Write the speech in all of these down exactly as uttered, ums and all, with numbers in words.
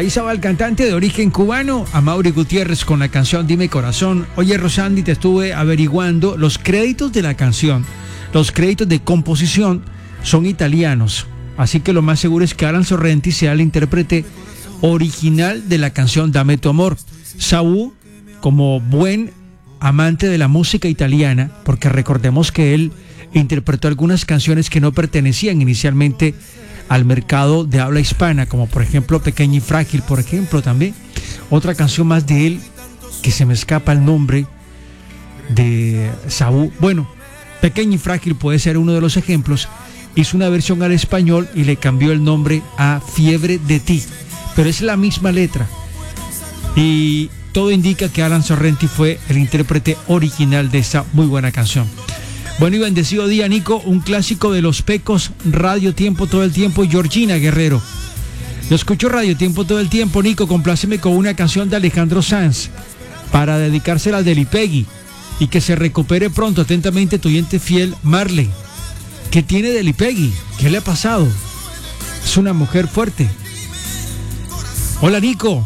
Ahí estaba el cantante de origen cubano, Amaury Gutiérrez, con la canción Dime Corazón. Oye, Rosandi, te estuve averiguando los créditos de la canción. Los créditos de composición son italianos. Así que lo más seguro es que Alan Sorrenti sea el intérprete original de la canción Dame tu amor. Saúl, como buen amante de la música italiana, porque recordemos que él interpretó algunas canciones que no pertenecían inicialmente al mercado de habla hispana, como por ejemplo Pequeña y Frágil, por ejemplo, también otra canción más de él que se me escapa el nombre de Saúl. Bueno, Pequeña y Frágil puede ser uno de los ejemplos. Hizo una versión al español y le cambió el nombre a Fiebre de ti, pero es la misma letra y todo indica que Alan Sorrenti fue el intérprete original de esta muy buena canción. Bueno y bendecido día, Nico, un clásico de Los Pecos, Radio Tiempo todo el tiempo, Georgina Guerrero. Yo escucho Radio Tiempo todo el tiempo, Nico, compláceme con una canción de Alejandro Sanz para dedicársela a Delipegui y que se recupere pronto. Atentamente, tu oyente fiel, Marley. ¿Qué tiene Delipegui? ¿Qué le ha pasado? Es una mujer fuerte. Hola, Nico.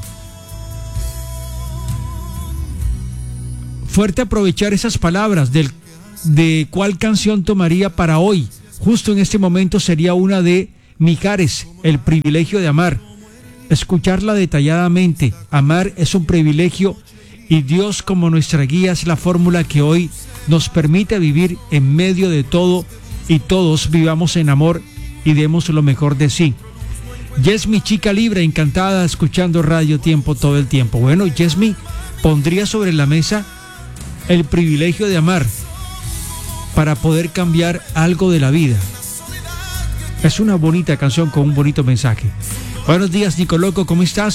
Fuerte aprovechar esas palabras del de cuál canción tomaría para hoy. Justo en este momento sería una de Mijares, El privilegio de amar. Escucharla detalladamente. Amar es un privilegio y Dios como nuestra guía es la fórmula que hoy nos permite vivir en medio de todo y todos vivamos en amor y demos lo mejor de sí. Yesmi, chica libre, encantada escuchando Radio Tiempo todo el tiempo. Bueno, Yesmi pondría sobre la mesa El privilegio de amar para poder cambiar algo de la vida. Es una bonita canción con un bonito mensaje. Buenos días, Nico Loco, ¿cómo estás?